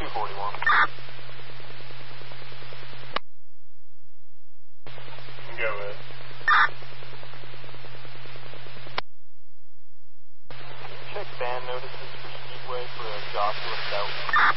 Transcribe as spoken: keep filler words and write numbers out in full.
forty-one. Go ahead. Check band notices for Speedway for Joshua South.